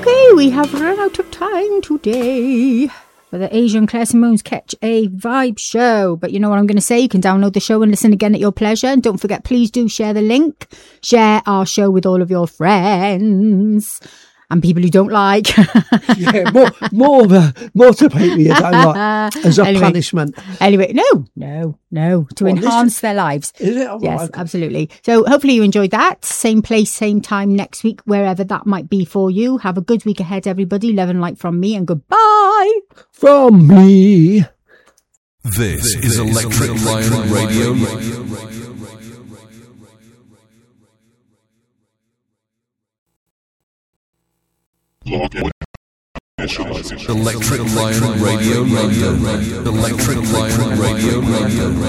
Okay, we have run out of time today for the Asian Claire Simone's Catch a Vibe show. But you know what I'm going to say? You can download the show and listen again at your pleasure. And don't forget, please do share the link. Share our show with all of your friends. And people who don't like. Yeah, more to people you don't like as a punishment. Anyway, no. To enhance their lives. Is it? Yes, absolutely. So hopefully you enjoyed that. Same place, same time next week, wherever that might be for you. Have a good week ahead, everybody. Love and light from me, and goodbye. From me. This is Electric Lion Radio. Electric Lion Radio London. Electric Lion Radio London.